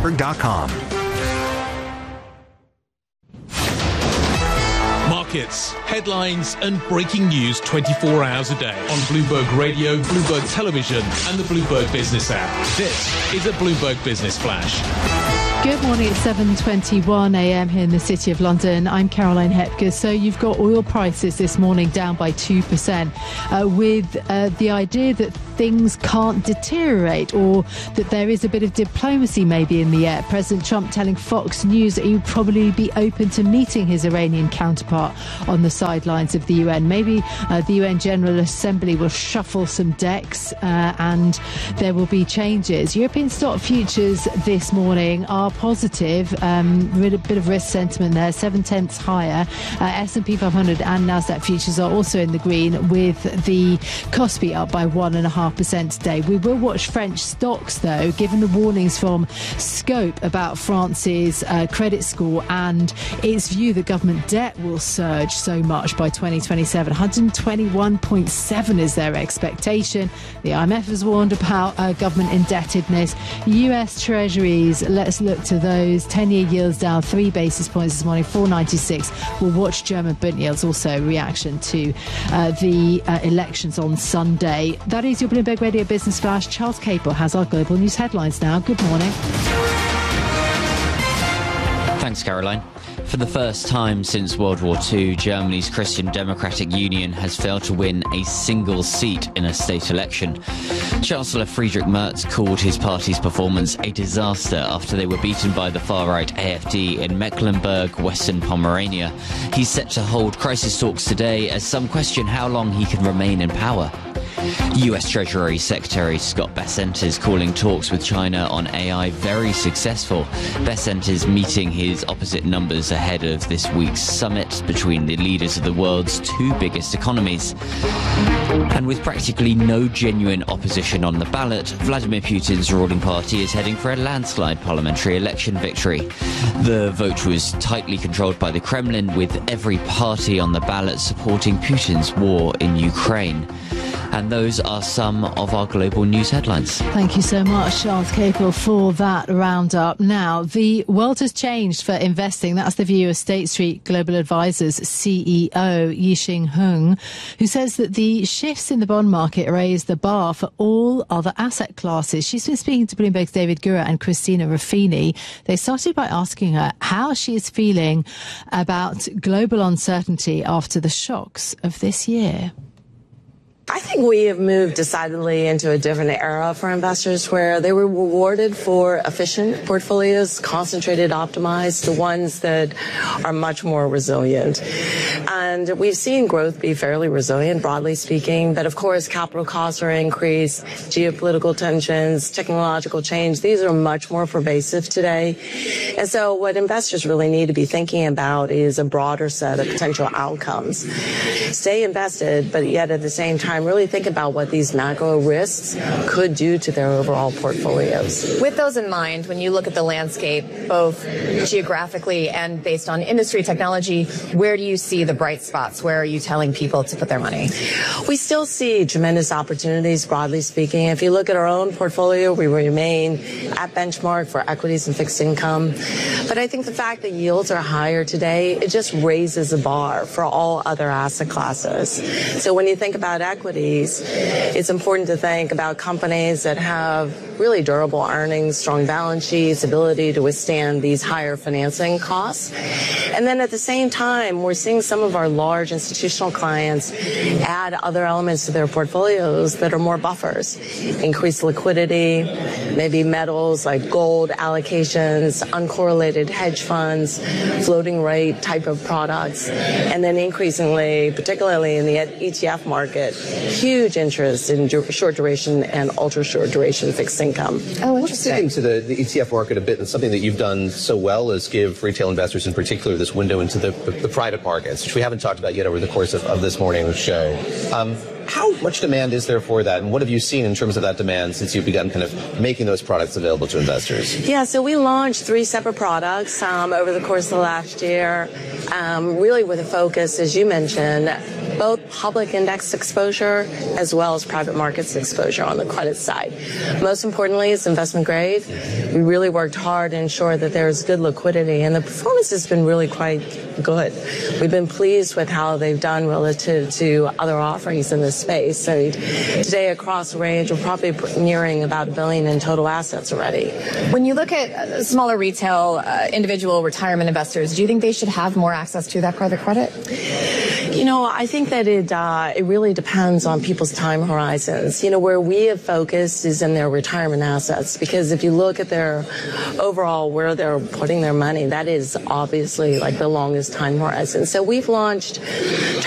Bloomberg.com. Markets, headlines and breaking news 24 hours a day on Bloomberg Radio, Bloomberg Television and the Bloomberg Business app. This is a Bloomberg Business Flash. Good morning. It's 7:21 a.m. here in the City of London. I'm Caroline Hepker. So you've got oil prices this morning down by 2% with the idea that things can't deteriorate or that there is a bit of diplomacy maybe in the air. President Trump telling Fox News that he would probably be open to meeting his Iranian counterpart on the sidelines of the UN. Maybe the UN General Assembly will shuffle some decks and there will be changes. European stock futures this morning are positive, with a bit of risk sentiment there, 0.7 higher. S&P 500 and Nasdaq futures are also in the green, with the Kospi up by 1.5% today. We will watch French stocks though, given the warnings from Scope about France's credit score and its view that government debt will surge so much by 2027. 121.7 is their expectation. The IMF has warned about government indebtedness. US Treasuries, let's look to those. 10-year yields down 3 basis points this morning, 4.96. We'll watch German Bund yields, also reaction to the elections on Sunday. That is your Bloomberg Radio Business Flash. Charles Capel has our global news headlines now. Good morning. Thanks, Caroline. For the first time since World War II, Germany's Christian Democratic Union has failed to win a single seat in a state election. Chancellor Friedrich Merz called his party's performance a disaster after they were beaten by the far-right AfD in Mecklenburg, Western Pomerania. He's set to hold crisis talks today as some question how long he can remain in power. US Treasury Secretary Scott Bessent is calling talks with China on AI very successful. Bessent is meeting his opposite numbers ahead of this week's summit between the leaders of the world's two biggest economies. And with practically no genuine opposition on the ballot, Vladimir Putin's ruling party is heading for a landslide parliamentary election victory. The vote was tightly controlled by the Kremlin, with every party on the ballot supporting Putin's war in Ukraine. And those are some of our global news headlines. Thank you so much, Charles Capel, for that roundup. Now, the world has changed for investing. That's the view of State Street Global Advisors CEO Yixing Hung, who says that the shifts in the bond market raise the bar for all other asset classes. She's been speaking to Bloomberg's David Gura and Christina Ruffini. They started by asking her how she is feeling about global uncertainty after the shocks of this year. I think we have moved decidedly into a different era for investors where they were rewarded for efficient portfolios, concentrated, optimized, the ones that are much more resilient. And we've seen growth be fairly resilient, broadly speaking. But of course, capital costs are increased, geopolitical tensions, technological change. These are much more pervasive today. And so what investors really need to be thinking about is a broader set of potential outcomes. Stay invested, but yet at the same time, really think about what these macro risks could do to their overall portfolios. With those in mind, when you look at the landscape, both geographically and based on industry technology, where do you see the bright spots? Where are you telling people to put their money? We still see tremendous opportunities, broadly speaking. If you look at our own portfolio, we remain at benchmark for equities and fixed income. But I think the fact that yields are higher today, it just raises the bar for all other asset classes. So when you think about equities, it's important to think about companies that have really durable earnings, strong balance sheets, ability to withstand these higher financing costs. And then at the same time, we're seeing some of our large institutional clients add other elements to their portfolios that are more buffers, increased liquidity, maybe metals like gold allocations, uncorrelated hedge funds, floating rate type of products, and then increasingly, particularly in the ETF market, huge interest in short duration and ultra short duration fixed income. Oh, let's dig into the ETF market a bit, and something that you've done so well is give retail investors in particular this window into the private markets, which we haven't talked about yet over the course of this morning's show. How much demand is there for that, and what have you seen in terms of that demand since you've begun kind of making those products available to investors? Yeah, so we launched 3 separate products over the course of the last year, really with a focus, as you mentioned, both public index exposure as well as private markets exposure on the credit side. Most importantly, it's investment grade. We really worked hard to ensure that there's good liquidity, and the performance has been really quite good. We've been pleased with how they've done relative to other offerings in this space. So today across the range, we're probably nearing about $1 billion in total assets already. When you look at smaller retail, individual retirement investors, do you think they should have more access to that private credit? You know, I think that it really depends on people's time horizons. You know, where we have focused is in their retirement assets, because if you look at their overall where they're putting their money, that is obviously like the longest time horizon. So we've launched